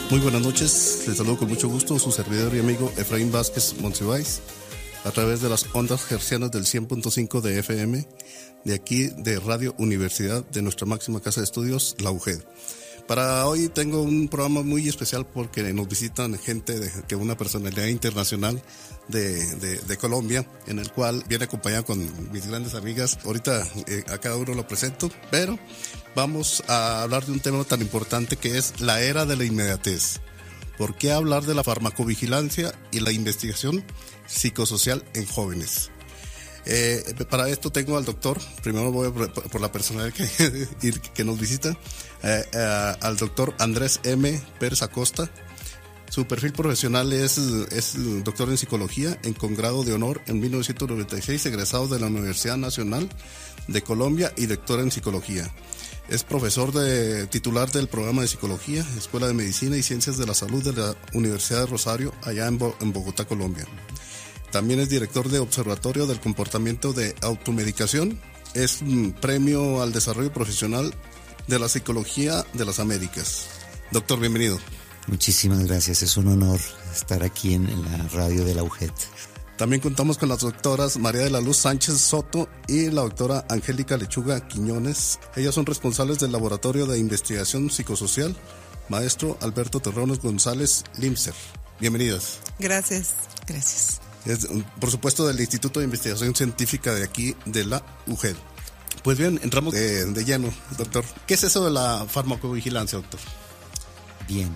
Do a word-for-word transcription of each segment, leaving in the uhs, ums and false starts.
Muy buenas noches, les saludo con mucho gusto su servidor y amigo Efraín Vázquez Monsiváis a través de las ondas hercianas del cien punto cinco de F M de aquí de Radio Universidad de nuestra máxima casa de estudios, la U G E D. Para hoy tengo un programa muy especial porque nos visitan gente de que una personalidad internacional de, de, de Colombia, en el cual viene acompañado con mis grandes amigas. Ahorita eh, a cada uno lo presento, pero vamos a hablar de un tema tan importante que es la era de la inmediatez. ¿Por qué hablar de la farmacovigilancia y la investigación psicosocial en jóvenes? Eh, para esto tengo al doctor, primero voy por, por la personalidad que, que nos visita, eh, eh, al doctor Andrés M. Pérez Acosta. Su perfil profesional es, es doctor en psicología en congrado de honor en mil novecientos noventa y seis, egresado de la Universidad Nacional de Colombia y doctor en psicología. Es profesor de, titular del programa de psicología, Escuela de Medicina y Ciencias de la Salud de la Universidad de Rosario, allá en, Bo, en Bogotá, Colombia. También es director de Observatorio del Comportamiento de Automedicación. Es un premio al desarrollo profesional de la Psicología de las Américas. Doctor, bienvenido. Muchísimas gracias. Es un honor estar aquí en, en la radio de la U G E D. También contamos con las doctoras María de la Luz Sánchez Soto y la doctora Angélica Lechuga Quiñones. Ellas son responsables del Laboratorio de Investigación Psicosocial, maestro Alberto Terrones González Limser. Bienvenidas. Gracias, gracias. Es, por supuesto, del Instituto de Investigación Científica de aquí, de la U G E D. Pues bien, entramos de, de lleno, doctor. ¿Qué es eso de la farmacovigilancia, doctor? Bien,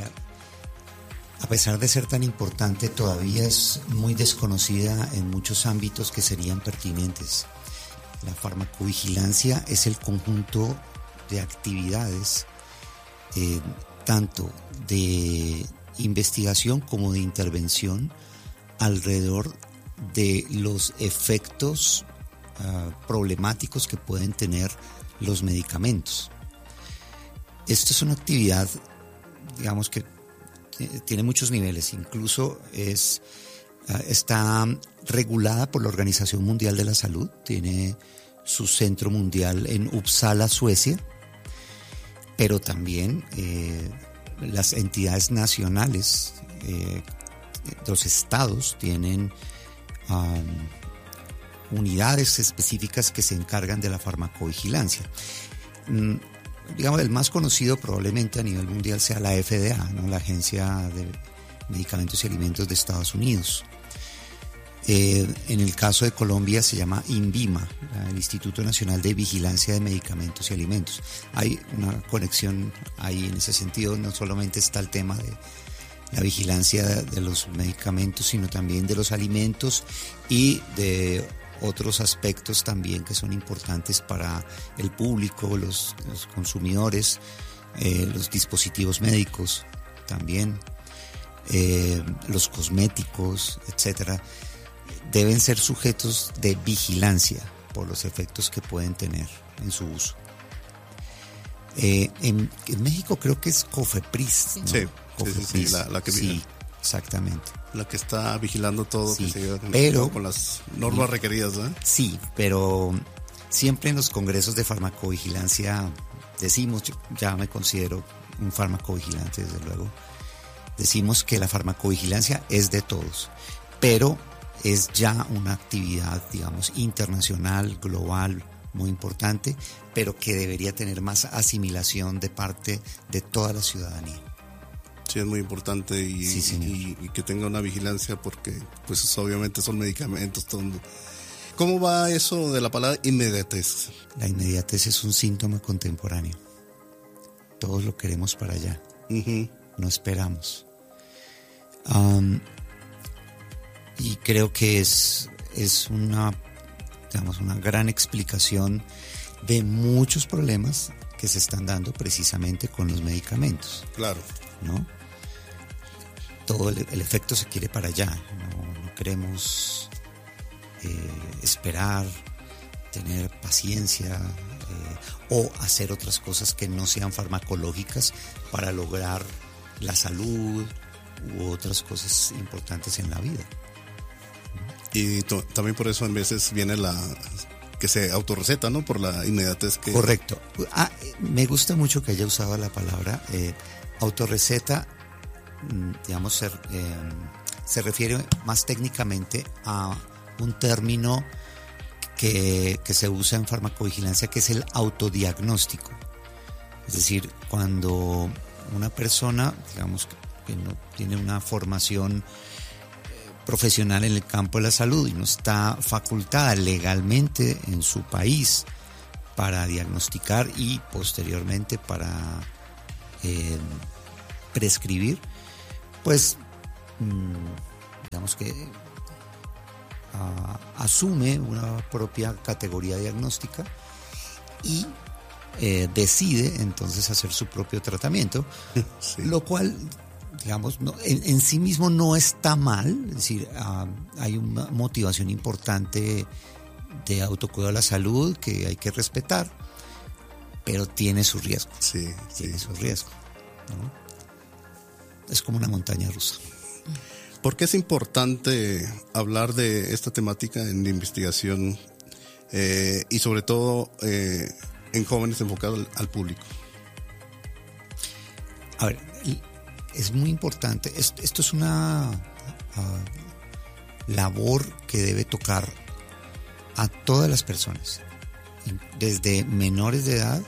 a pesar de ser tan importante, todavía es muy desconocida en muchos ámbitos que serían pertinentes. La farmacovigilancia es el conjunto de actividades, eh, tanto de investigación como de intervención, alrededor de los efectos uh, problemáticos que pueden tener los medicamentos. Esto es una actividad, digamos, que tiene muchos niveles, incluso es, uh, está regulada por la Organización Mundial de la Salud, tiene su centro mundial en Uppsala, Suecia, pero también eh, las entidades nacionales, eh, los estados tienen um, unidades específicas que se encargan de la farmacovigilancia. Mm, digamos, el más conocido probablemente a nivel mundial sea la F D A, ¿no? La Agencia de Medicamentos y Alimentos de Estados Unidos. Eh, en el caso de Colombia se llama INVIMA, el Instituto Nacional de Vigilancia de Medicamentos y Alimentos. Hay una conexión ahí en ese sentido, no solamente está el tema de la vigilancia de los medicamentos, sino también de los alimentos y de otros aspectos también que son importantes para el público, los, los consumidores, eh, los dispositivos médicos también, eh, los cosméticos, etcétera, deben ser sujetos de vigilancia por los efectos que pueden tener en su uso. Eh, en, en México creo que es COFEPRIS, ¿no? Sí. Sí, sí, sí, la, la que sí, exactamente. La que está vigilando todo, sí, que se lleva pero, con las normas requeridas, ¿eh? Sí, pero siempre en los congresos de farmacovigilancia decimos, yo ya me considero un farmacovigilante desde luego, decimos que la farmacovigilancia es de todos, pero es ya una actividad, digamos, internacional, global, muy importante, pero que debería tener más asimilación de parte de toda la ciudadanía. Sí, es muy importante y, sí, y, y que tenga una vigilancia porque pues obviamente son medicamentos. Todo. ¿Cómo va eso de la palabra inmediatez? La inmediatez es un síntoma contemporáneo. Todos lo queremos para allá. Uh-huh. No esperamos. Um, y creo que es, es una, digamos, una gran explicación de muchos problemas que se están dando precisamente con los medicamentos. Claro. ¿No? Todo el, el efecto se quiere para allá, no, no queremos eh, esperar, tener paciencia eh, o hacer otras cosas que no sean farmacológicas para lograr la salud u otras cosas importantes en la vida. Y to- también por eso a veces viene la que se autorreceta, ¿no? Por la inmediatez que... Correcto. Ah, me gusta mucho que haya usado la palabra eh, autorreceta digamos, se, eh, se refiere más técnicamente a un término que, que se usa en farmacovigilancia, que es el autodiagnóstico. Es decir, cuando una persona, digamos, que, que no tiene una formación profesional en el campo de la salud y no está facultada legalmente en su país para diagnosticar y posteriormente para eh, prescribir, pues mmm, digamos que uh, asume una propia categoría diagnóstica y eh, decide entonces hacer su propio tratamiento, sí. Lo cual, digamos, no, en, en sí mismo no está mal. Es decir, uh, hay una motivación importante de autocuidado de la salud que hay que respetar, pero tiene su riesgo. Sí, tiene sí, su riesgo, ¿no? Es como una montaña rusa. ¿Por qué es importante hablar de esta temática en la investigación eh, y sobre todo eh, en jóvenes enfocados al, al público? A ver, es muy importante. Esto, esto es una uh, labor que debe tocar a todas las personas, desde menores de edad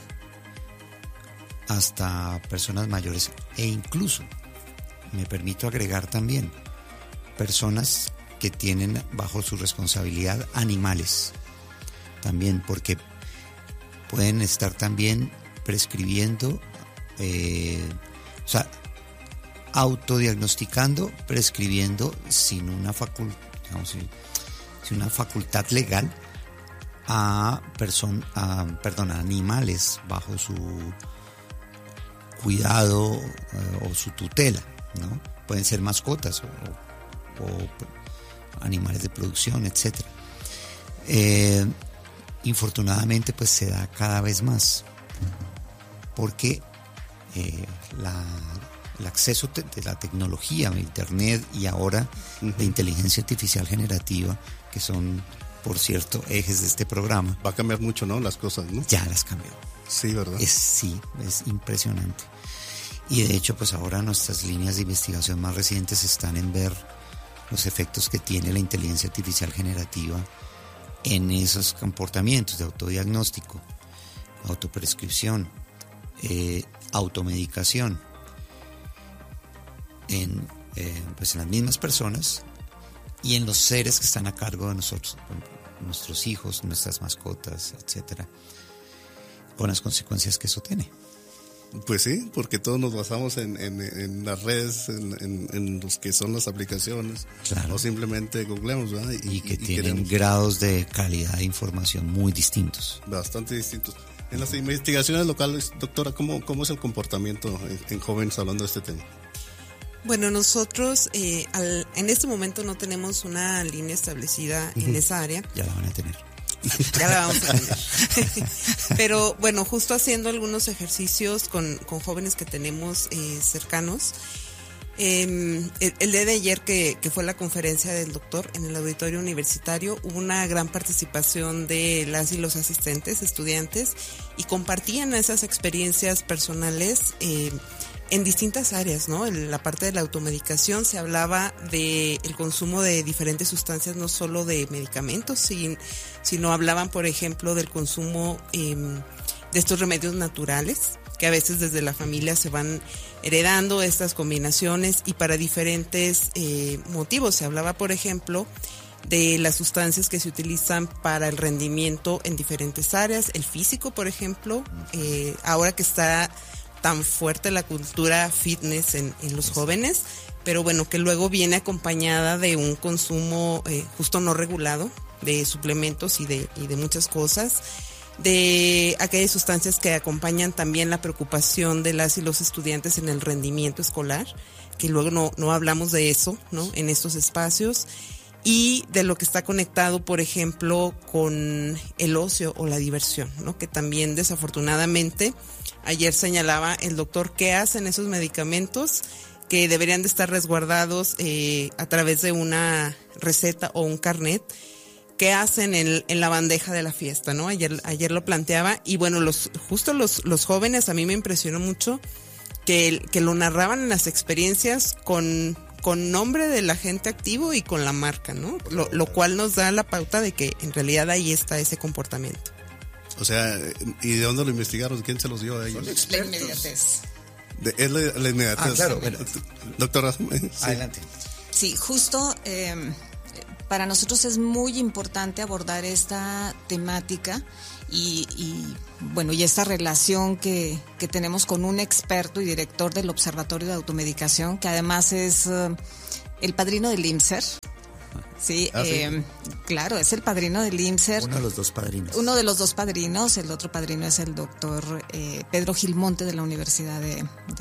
hasta personas mayores, e incluso, me permito agregar también, personas que tienen bajo su responsabilidad animales, también, porque pueden estar también prescribiendo, eh, o sea, autodiagnosticando, prescribiendo sin una facultad, digamos, sin, sin una facultad legal a person, a, perdón, a animales bajo su cuidado eh, o su tutela, ¿no? Pueden ser mascotas o, o animales de producción, etcétera. Eh, infortunadamente, pues se da cada vez más, porque eh, la, el acceso te, de la tecnología, de internet y ahora uh-huh. de inteligencia artificial generativa, que son, por cierto, ejes de este programa. Va a cambiar mucho, ¿no? Las cosas, ¿no? Ya las cambió. Sí, ¿verdad? Es, sí, es impresionante. Y de hecho, pues ahora nuestras líneas de investigación más recientes están en ver los efectos que tiene la inteligencia artificial generativa en esos comportamientos de autodiagnóstico, autoprescripción, eh, automedicación, en, eh, pues en las mismas personas y en los seres que están a cargo de nosotros, nuestros hijos, nuestras mascotas, etcétera, con las consecuencias que eso tiene. Pues sí, porque todos nos basamos en, en, en las redes, en, en, en los que son las aplicaciones, claro. O simplemente googleamos, ¿verdad? Y, y que y tienen queremos... grados de calidad de información muy distintos. Bastante distintos. En las investigaciones locales, doctora, ¿cómo, cómo es el comportamiento en, en jóvenes hablando de este tema? Bueno, nosotros eh, al, en este momento no tenemos una línea establecida uh-huh. en esa área. Ya la van a tener. Ya la vamos a tener. Pero bueno, justo haciendo algunos ejercicios con, con jóvenes que tenemos eh, cercanos. Eh, el, el día de ayer que, que fue la conferencia del doctor en el auditorio universitario, hubo una gran participación de las y los asistentes, estudiantes, y compartían esas experiencias personales eh, en distintas áreas, ¿no? En la parte de la automedicación se hablaba de el consumo de diferentes sustancias, no solo de medicamentos, sin, sino hablaban, por ejemplo, del consumo eh, de estos remedios naturales, que a veces desde la familia se van heredando estas combinaciones y para diferentes eh, motivos. Se hablaba, por ejemplo, de las sustancias que se utilizan para el rendimiento en diferentes áreas, el físico, por ejemplo, eh, ahora que está tan fuerte la cultura fitness en, en los jóvenes, pero bueno, que luego viene acompañada de un consumo eh, justo no regulado de suplementos y de, y de muchas cosas, de aquellas sustancias que acompañan también la preocupación de las y los estudiantes en el rendimiento escolar, que luego no, no hablamos de eso, ¿no? En estos espacios, y de lo que está conectado, por ejemplo, con el ocio o la diversión, ¿no? Que también desafortunadamente ayer señalaba el doctor qué hacen esos medicamentos que deberían de estar resguardados eh, a través de una receta o un carnet. ¿Qué hacen en, en la bandeja de la fiesta, no? Ayer, ayer lo planteaba y bueno, los justo los, los jóvenes, a mí me impresionó mucho que, que lo narraban en las experiencias con, con nombre del agente activo y con la marca, ¿no? Lo, lo cual nos da la pauta de que en realidad ahí está ese comportamiento. O sea, ¿y de dónde lo investigaron? ¿Quién se los dio a ellos? La inmediatez. De, es la, la inmediatez. Ah, claro. Bueno. Doctora, sí. Adelante. Sí, justo eh, para nosotros es muy importante abordar esta temática y, y bueno, y esta relación que, que tenemos con un experto y director del Observatorio de Automedicación, que además es uh, el padrino del IMSER. Sí, ah, eh, sí, claro, es el padrino del IMSER. Uno de los dos padrinos. Uno de los dos padrinos, el otro padrino es el doctor eh, Pedro Gilmonte de la Universidad de,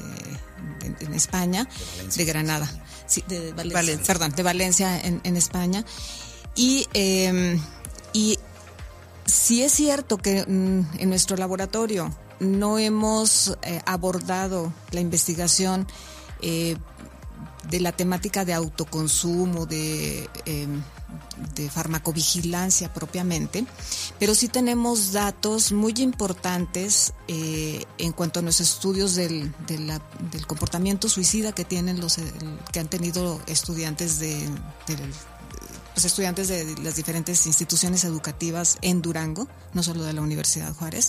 de, de en España, de, de Granada, sí, de Valencia, Valencia. perdón, de Valencia en, en España. Y, eh, y sí es cierto que mm, en nuestro laboratorio no hemos eh, abordado la investigación eh, de la temática de autoconsumo, de, eh, de farmacovigilancia propiamente, pero sí tenemos datos muy importantes eh, en cuanto a los estudios del, de la, del comportamiento suicida que tienen los el, que han tenido estudiantes de, de los estudiantes de las diferentes instituciones educativas en Durango, no solo de la Universidad Juárez.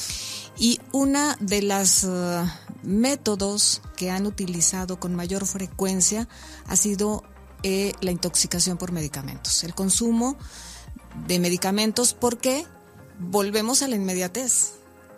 Y una de las uh, métodos que han utilizado con mayor frecuencia ha sido eh, la intoxicación por medicamentos, el consumo de medicamentos, porque volvemos a la inmediatez.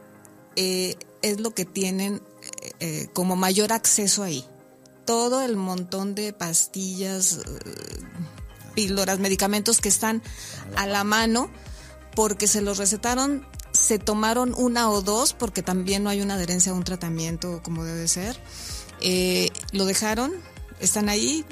Eh, es lo que tienen eh, como mayor acceso ahí. Todo el montón de pastillas, eh, píldoras, medicamentos que están a la mano porque se los recetaron, se tomaron una o dos porque también no hay una adherencia a un tratamiento como debe ser, eh, lo dejaron, están ahí,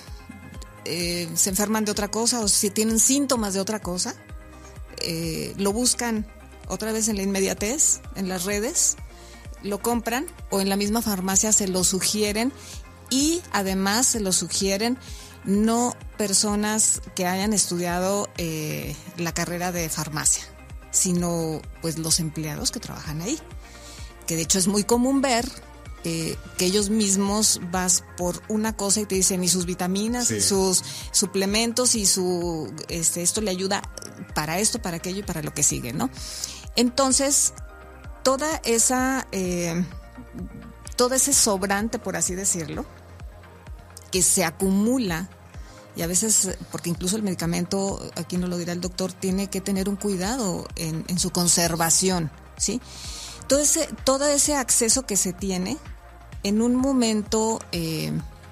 eh, se enferman de otra cosa o si tienen síntomas de otra cosa, eh, lo buscan otra vez en la inmediatez, en las redes, lo compran o en la misma farmacia se lo sugieren y además se lo sugieren no personas que hayan estudiado eh, la carrera de farmacia, sino pues los empleados que trabajan ahí, que de hecho es muy común ver eh, que ellos mismos vas por una cosa y te dicen y sus vitaminas, sí, y sus suplementos y su este esto le ayuda para esto, para aquello y para lo que sigue, ¿no? Entonces toda esa eh, todo ese sobrante, por así decirlo, que se acumula. Y a veces, porque incluso el medicamento, aquí no lo dirá el doctor, tiene que tener un cuidado en, en su conservación, ¿sí? Todo ese, todo ese acceso que se tiene en un momento eh,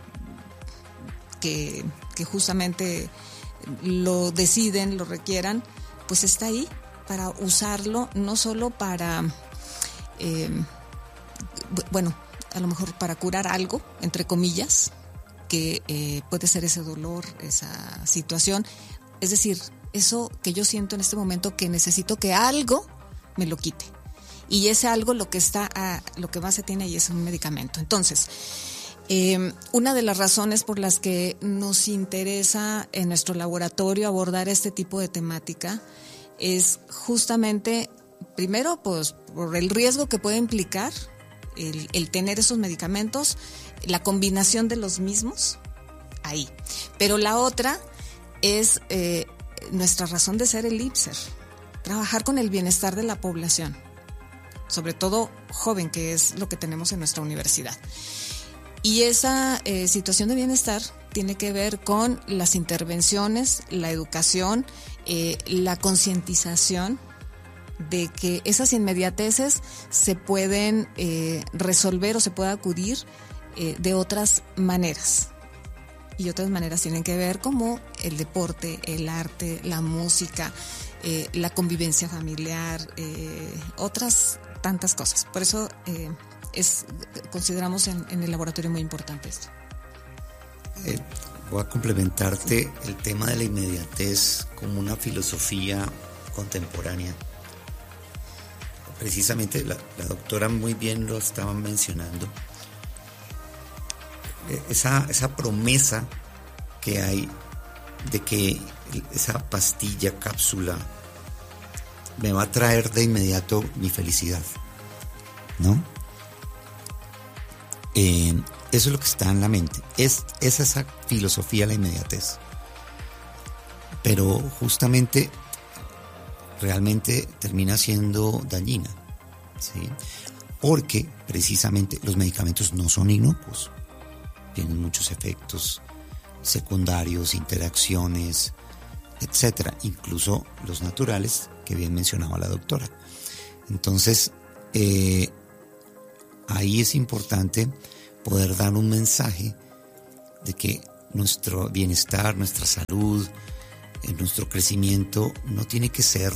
que, que justamente lo deciden, lo requieran, pues está ahí para usarlo, no solo para, eh, bueno, a lo mejor para curar algo, entre comillas, que eh, puede ser ese dolor, esa situación. Es decir, eso que yo siento en este momento que necesito que algo me lo quite. Y ese algo lo que está, a, lo que más se tiene ahí es un medicamento. Entonces, eh, una de las razones por las que nos interesa en nuestro laboratorio abordar este tipo de temática es justamente, primero, pues por el riesgo que puede implicar el, el tener esos medicamentos, la combinación de los mismos ahí. Pero la otra es eh, nuestra razón de ser el IMSER, trabajar con el bienestar de la población, sobre todo joven, que es lo que tenemos en nuestra universidad. Y esa eh, situación de bienestar tiene que ver con las intervenciones, la educación, eh, la concientización de que esas inmediateces se pueden eh, resolver o se puede acudir Eh, de otras maneras. Y otras maneras tienen que ver como el deporte, el arte, la música, eh, la convivencia familiar, eh, otras tantas cosas. Por eso eh, es consideramos en, en el laboratorio muy importante esto. Eh, voy a complementarte el tema de la inmediatez como una filosofía contemporánea. Precisamente la, la doctora muy bien lo estaba mencionando. Esa, esa promesa que hay de que esa pastilla, cápsula, me va a traer de inmediato mi felicidad, ¿no? Eh, eso es lo que está en la mente. Es, es esa filosofía la inmediatez. Pero justamente, realmente termina siendo dañina, ¿sí? Porque precisamente los medicamentos no son inocuos. Tienen muchos efectos secundarios, interacciones, etcétera, incluso los naturales que bien mencionaba la doctora. Entonces, eh, ahí es importante poder dar un mensaje de que nuestro bienestar, nuestra salud, eh, nuestro crecimiento no tiene que ser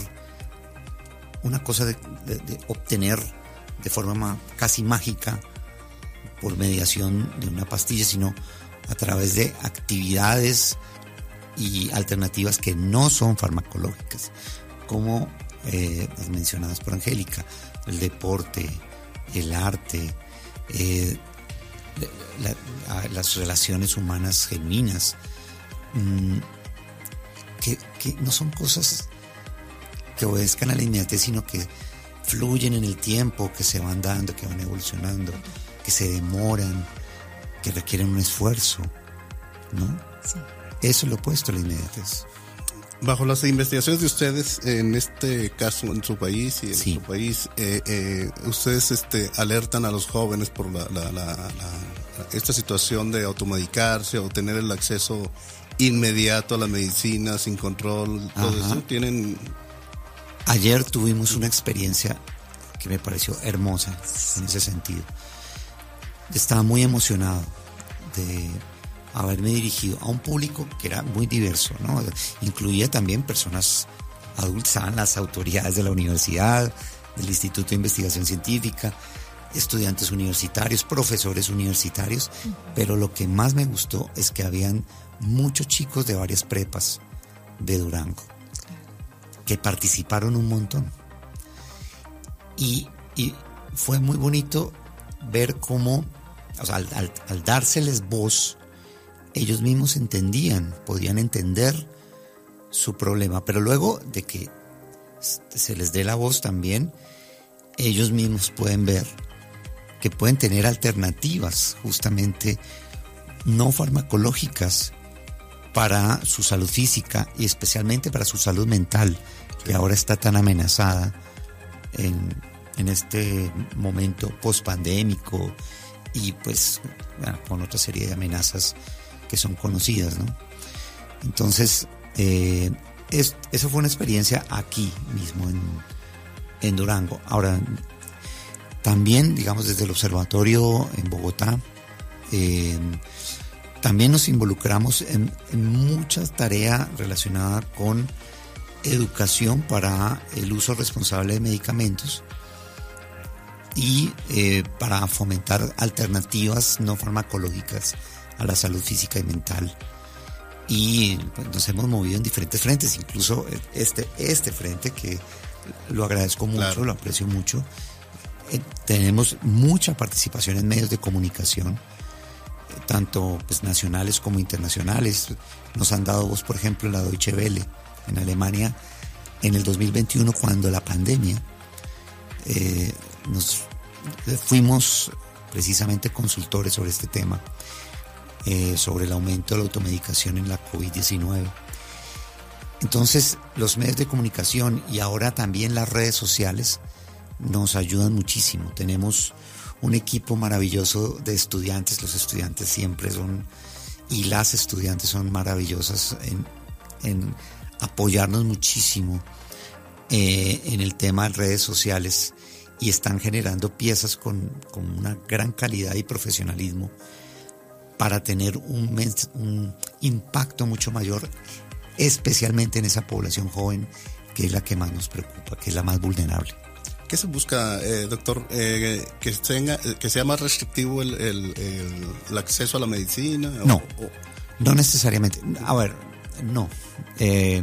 una cosa de, de, de obtener de forma ma- casi mágica por mediación de una pastilla, sino a través de actividades y alternativas que no son farmacológicas, como eh, las mencionadas por Angélica, el deporte, el arte, eh, la, la, las relaciones humanas genuinas, mmm, que, que no son cosas que obedezcan a la inmediatez, sino que fluyen en el tiempo, que se van dando, que van evolucionando, que se demoran, que requieren un esfuerzo, ¿no? Sí. Eso es lo opuesto a la inmediatez. Bajo las investigaciones de ustedes, en este caso en su país y en sí. su país, eh, eh, ustedes este, alertan a los jóvenes por la, la, la, la, esta situación de automedicarse o tener el acceso inmediato a la medicina sin control, todo Ajá. eso. ¿Tienen...? Ayer tuvimos una experiencia que me pareció hermosa en ese sentido. Estaba muy emocionado de haberme dirigido a un público que era muy diverso, ¿no? Incluía también personas adultas, las autoridades de la universidad, del Instituto de Investigación Científica, estudiantes universitarios, profesores universitarios, uh-huh. pero lo que más me gustó es que habían muchos chicos de varias prepas de Durango que participaron un montón. Y, y fue muy bonito ver cómo, o sea, al, al, al dárseles voz, ellos mismos entendían, podían entender su problema, pero luego de que se les dé la voz también, ellos mismos pueden ver que pueden tener alternativas justamente no farmacológicas para su salud física y especialmente para su salud mental, que ahora está tan amenazada en, en este momento post-pandémico y pues bueno, con otra serie de amenazas que son conocidas, ¿no? Entonces, eh, es, eso fue una experiencia aquí mismo en, en Durango. Ahora, también, digamos, desde el observatorio en Bogotá, eh, también nos involucramos en, en mucha tarea relacionada con educación para el uso responsable de medicamentos y eh, para fomentar alternativas no farmacológicas a la salud física y mental. Y pues, nos hemos movido en diferentes frentes, incluso este, este frente que lo agradezco mucho, claro. Lo aprecio mucho. Eh, tenemos mucha participación en medios de comunicación, eh, tanto pues, nacionales como internacionales. Nos han dado voz, por ejemplo, en la Deutsche Welle, en Alemania, en el dos mil veintiuno, cuando la pandemia, eh, nos fuimos precisamente consultores sobre este tema, eh, sobre el aumento de la automedicación en la covid diecinueve. Entonces, los medios de comunicación y ahora también las redes sociales nos ayudan muchísimo. Tenemos un equipo maravilloso de estudiantes, los estudiantes siempre son, y las estudiantes son maravillosas en, en apoyarnos muchísimo eh, en el tema de redes sociales y están generando piezas con, con una gran calidad y profesionalismo para tener un, mens- un impacto mucho mayor, especialmente en esa población joven que es la que más nos preocupa, que es la más vulnerable. ¿Qué se busca, eh, doctor? Eh, que, tenga, que sea más restrictivo el, el, el, el acceso a la medicina. No, o, o... no necesariamente. A ver, no. Eh,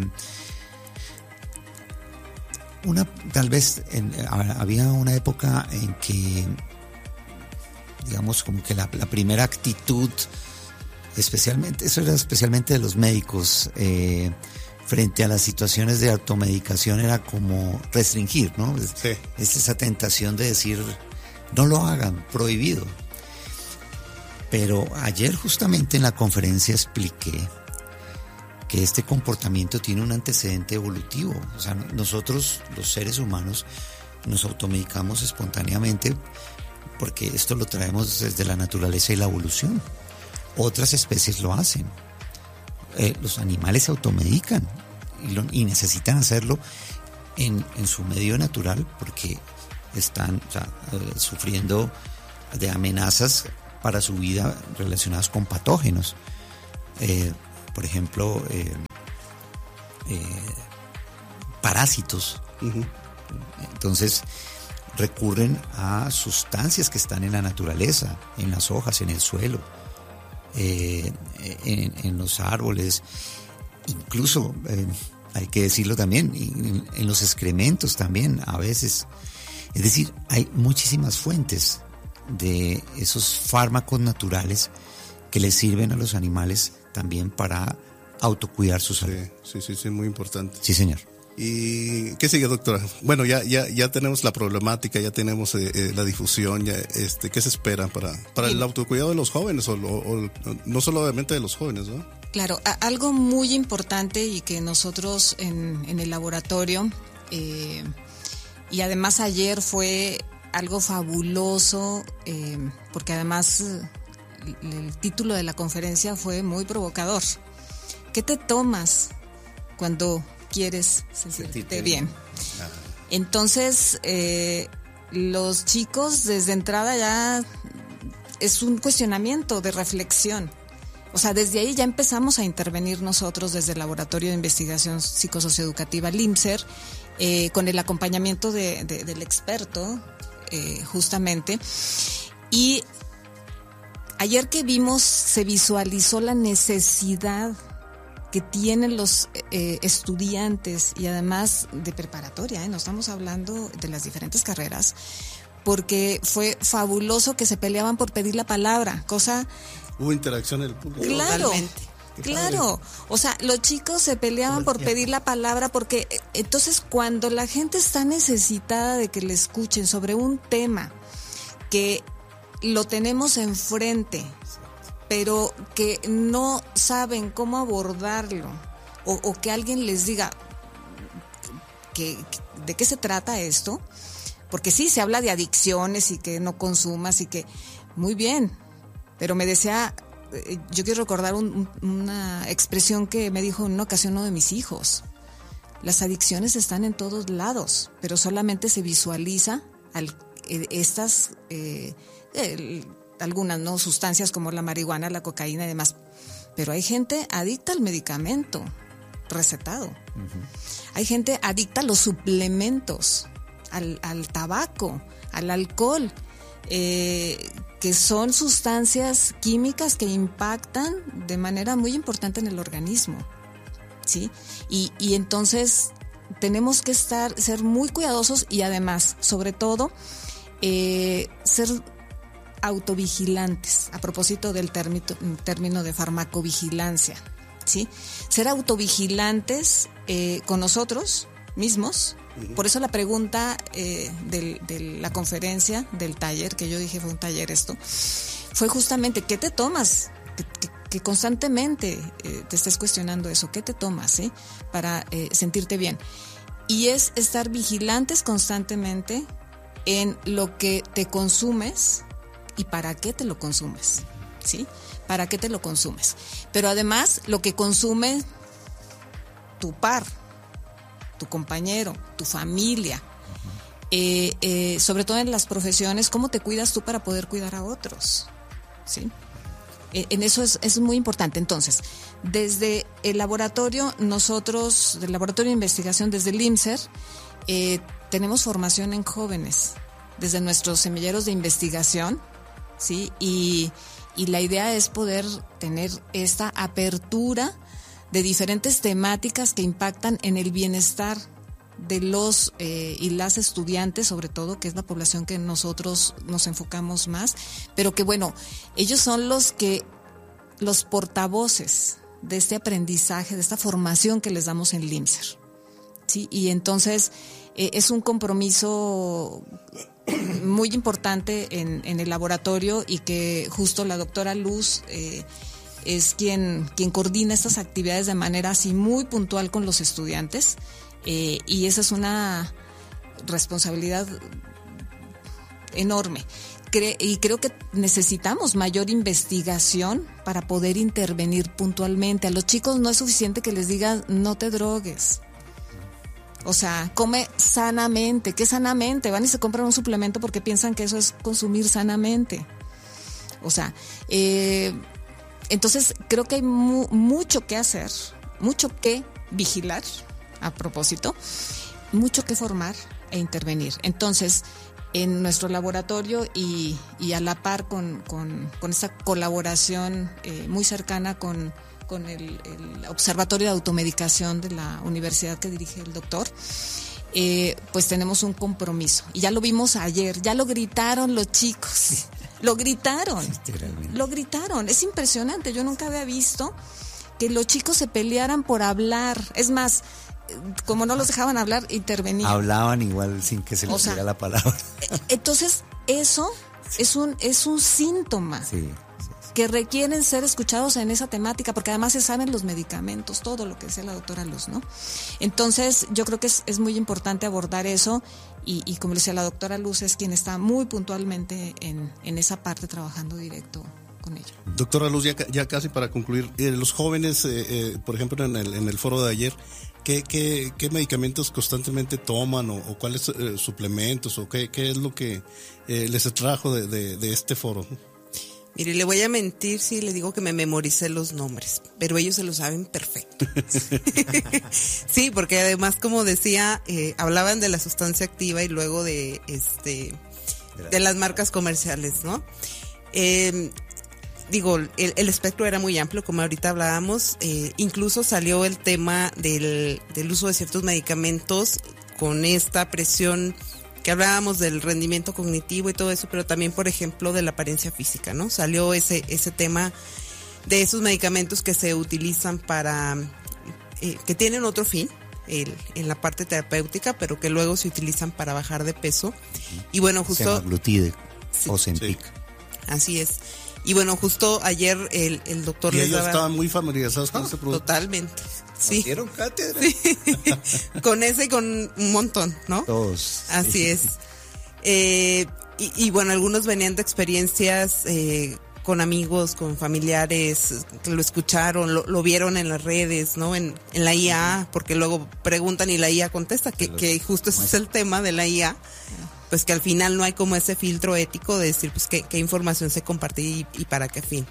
una, tal vez en, había una época en que, digamos, como que la, la primera actitud, especialmente, eso era especialmente de los médicos, eh, frente a las situaciones de automedicación era como restringir, ¿no? Sí. Es esa tentación de decir, no lo hagan, prohibido. Pero ayer justamente en la conferencia expliqué que este comportamiento tiene un antecedente evolutivo. O sea, nosotros, los seres humanos, nos automedicamos espontáneamente porque esto lo traemos desde la naturaleza y la evolución. Otras especies lo hacen. Eh, los animales se automedican y, lo, y necesitan hacerlo en, en su medio natural porque están, o sea, eh, sufriendo de amenazas para su vida relacionadas con patógenos. Eh, por ejemplo, eh, eh, parásitos. Uh-huh. Entonces, recurren a sustancias que están en la naturaleza, en las hojas, en el suelo, eh, en, en los árboles, incluso, eh, hay que decirlo también, en, en los excrementos también, a veces. Es decir, hay muchísimas fuentes de esos fármacos naturales que les sirven a los animales también para autocuidar su salud. Sí, sí, sí, muy importante. Sí, señor. ¿Y qué sigue, doctora? Bueno, ya ya ya tenemos la problemática, ya tenemos eh, eh, la difusión, ya, este, ¿qué se espera para para el autocuidado de los jóvenes o, o, o no solo obviamente de los jóvenes, ¿no? Claro, a, algo muy importante y que nosotros en, en el laboratorio eh, y además ayer fue algo fabuloso, eh, porque además el, el título de la conferencia fue muy provocador. ¿Qué te tomas cuando quieres sentirte, sentirte bien? Ah. Entonces, eh, los chicos desde entrada ya es un cuestionamiento de reflexión. O sea, desde ahí ya empezamos a intervenir nosotros desde el Laboratorio de Investigación Psicosocioeducativa LIMSER, eh, con el acompañamiento de, de, del experto, eh, justamente. Y ayer que vimos, se visualizó la necesidad que tienen los eh, estudiantes y además de preparatoria, ¿eh? No estamos hablando de las diferentes carreras, porque fue fabuloso que se peleaban por pedir la palabra, cosa... Hubo interacción en el público. Claro, claro. O sea, los chicos se peleaban por pedir la palabra porque entonces cuando la gente está necesitada de que le escuchen sobre un tema que lo tenemos enfrente, pero que no saben cómo abordarlo, o, o que alguien les diga que, de qué se trata esto, porque sí, se habla de adicciones y que no consumas y que, muy bien, pero me decía, yo quiero recordar un, una expresión que me dijo en una ocasión uno de mis hijos: las adicciones están en todos lados, pero solamente se visualiza al, estas... Eh, el, algunas no sustancias como la marihuana, la cocaína y demás, pero hay gente adicta al medicamento recetado. Uh-huh. Hay gente adicta a los suplementos, al, al tabaco, al alcohol, eh, que son sustancias químicas que impactan de manera muy importante en el organismo, ¿sí? Y, y entonces tenemos que estar, ser muy cuidadosos y además, sobre todo, eh, ser autovigilantes, a propósito del término, término de farmacovigilancia, ¿sí? Ser autovigilantes eh, con nosotros mismos. Uh-huh. Por eso la pregunta eh, del, de la conferencia, del taller, que yo dije fue un taller esto, fue justamente, ¿qué te tomas? Que, que, que constantemente eh, te estés cuestionando eso, ¿qué te tomas, eh? Para eh, sentirte bien. Y es estar vigilantes constantemente en lo que te consumes y para qué te lo consumes, ¿sí? ¿Para qué te lo consumes? Pero además, lo que consume tu par, tu compañero, tu familia, eh, eh, sobre todo en las profesiones, ¿cómo te cuidas tú para poder cuidar a otros? ¿Sí? Eh, en eso es, es muy importante. Entonces, desde el laboratorio, nosotros, del Laboratorio de Investigación, desde el LIMSER, eh, tenemos formación en jóvenes, desde nuestros semilleros de investigación, ¿sí? Y, y la idea es poder tener esta apertura de diferentes temáticas que impactan en el bienestar de los eh, y las estudiantes, sobre todo, que es la población que nosotros nos enfocamos más, pero que bueno, ellos son los que, los portavoces de este aprendizaje, de esta formación que les damos en LIMSER, ¿sí? Y entonces eh, es un compromiso muy importante en, en el laboratorio y que justo la doctora Luz eh, es quien, quien coordina estas actividades de manera así muy puntual con los estudiantes eh, y esa es una responsabilidad enorme. Cre- y creo que necesitamos mayor investigación para poder intervenir puntualmente. A los chicos no es suficiente que les digan no te drogues. O sea, come sanamente. ¿Qué sanamente? Van y se compran un suplemento porque piensan que eso es consumir sanamente. O sea, eh, entonces creo que hay mu- mucho que hacer, mucho que vigilar, a propósito, mucho que formar e intervenir. Entonces, en nuestro laboratorio y, y a la par con, con, con esta colaboración eh, muy cercana con, con el, el Observatorio de Automedicación de la universidad que dirige el doctor, eh, pues tenemos un compromiso. Y ya lo vimos ayer, ya lo gritaron los chicos, sí. lo gritaron, lo gritaron. Es impresionante, yo nunca había visto que los chicos se pelearan por hablar. Es más, como no los dejaban hablar, intervenían. Hablaban igual sin que se les diera la palabra. Entonces, eso sí. es un es un síntoma sí, sí, sí. que requieren ser escuchados en esa temática, porque además se saben los medicamentos, todo lo que decía la doctora Luz, ¿no? Entonces, yo creo que es, es muy importante abordar eso y, y como decía la doctora Luz, es quien está muy puntualmente en, en esa parte trabajando directo con ello. Doctora Luz, ya, ya casi para concluir, eh, los jóvenes, eh, eh, por ejemplo, en el, en el foro de ayer, ¿Qué, qué, qué medicamentos constantemente toman o, o cuáles eh, suplementos o qué, qué es lo que eh, les atrajo de, de, de este foro? Mire, le voy a mentir si le digo que me memoricé los nombres, pero ellos se lo saben perfecto. Sí, porque además, como decía, eh, hablaban de la sustancia activa y luego de este de las marcas comerciales, ¿no? Eh, Digo, el, el espectro era muy amplio, como ahorita hablábamos, eh, incluso salió el tema del, del uso de ciertos medicamentos con esta presión que hablábamos del rendimiento cognitivo y todo eso, pero también, por ejemplo, de la apariencia física, ¿no? Salió ese ese tema de esos medicamentos que se utilizan para, eh, que tienen otro fin, el, en la parte terapéutica, pero que luego se utilizan para bajar de peso. Y bueno, justo... Semaglutide, sí, Ozempic. Sí. Así es. Y bueno, justo ayer el, el doctor y les ellos daba... estaban muy familiarizados con ah, ese producto. Totalmente. Sí. ¿Hicieron cátedra? Sí. Con ese y con un montón, ¿no? Todos. Así sí. es. Eh, y, y bueno, algunos venían de experiencias eh, con amigos, con familiares, que lo escucharon, lo, lo vieron en las redes, ¿no? En, en la I A, porque luego preguntan y la I A contesta, que, que justo ese es el tema de la I A. Pues que al final no hay como ese filtro ético de decir pues qué, qué información se comparte y, y para qué fin.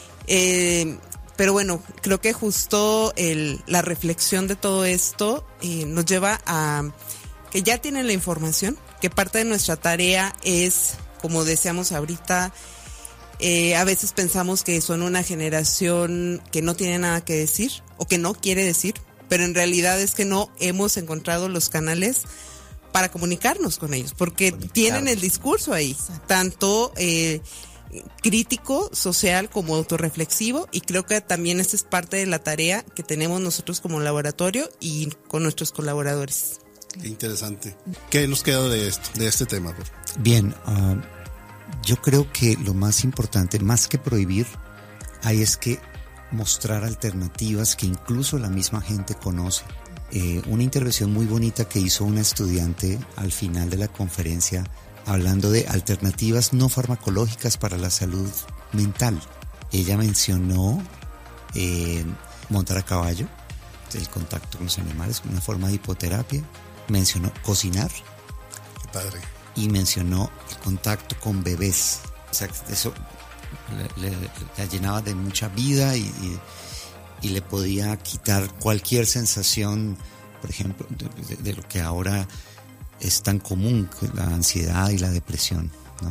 Eh, pero bueno, creo que justo el, la reflexión de todo esto eh, nos lleva a que ya tienen la información, que parte de nuestra tarea es, como decíamos ahorita, eh, a veces pensamos que son una generación que no tiene nada que decir o que no quiere decir, pero en realidad es que no hemos encontrado los canales para comunicarnos con ellos, porque tienen el discurso ahí, tanto eh, crítico, social como autorreflexivo, y creo que también esta es parte de la tarea que tenemos nosotros como laboratorio y con nuestros colaboradores. Qué interesante. ¿Qué nos queda de esto, de este tema? Bien, uh, yo creo que lo más importante, más que prohibir, hay es que mostrar alternativas que incluso la misma gente conoce. Eh, una intervención muy bonita que hizo una estudiante al final de la conferencia hablando de alternativas no farmacológicas para la salud mental. Ella mencionó eh, montar a caballo, el contacto con los animales, una forma de hipoterapia, mencionó cocinar. Qué padre. Y mencionó el contacto con bebés. O sea, eso le, le, la llenaba de mucha vida y, y y le podía quitar cualquier sensación, por ejemplo, de, de, de lo que ahora es tan común, la ansiedad y la depresión, ¿no?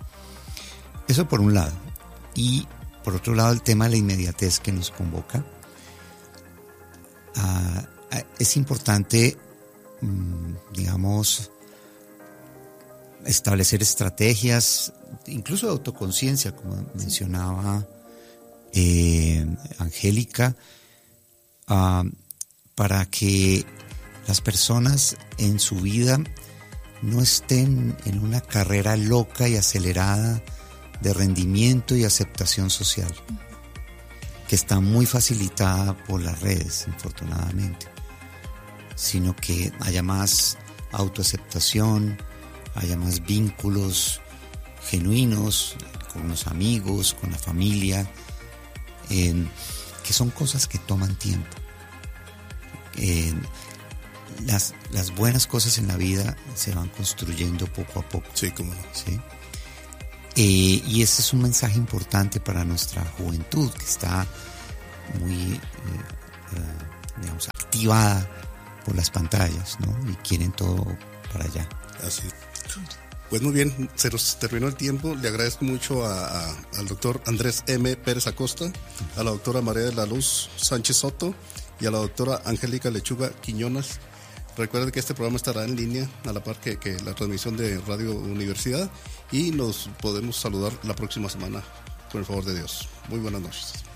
Eso por un lado. Y por otro lado, el tema de la inmediatez que nos convoca. Uh, es importante, mmm, digamos, establecer estrategias, incluso de autoconciencia, como mencionaba Eh, Angélica, uh, para que las personas en su vida no estén en una carrera loca y acelerada de rendimiento y aceptación social, que está muy facilitada por las redes, infortunadamente, sino que haya más autoaceptación, haya más vínculos genuinos con los amigos, con la familia, eh, que son cosas que toman tiempo. Eh, las, las buenas cosas en la vida se van construyendo poco a poco. Sí, cómo no. ¿Sí? Eh, y ese es un mensaje importante para nuestra juventud, que está muy eh, eh, digamos, activada por las pantallas, ¿no? Y quieren todo para allá. Así. Pues muy bien, se nos terminó el tiempo. Le agradezco mucho a, a, al doctor Andrés M. Pérez Acosta, a la doctora María de la Luz Sánchez Soto y a la doctora Angélica Lechuga Quiñones. Recuerden que este programa estará en línea a la par que, que la transmisión de Radio Universidad, y nos podemos saludar la próxima semana con el favor de Dios. Muy buenas noches.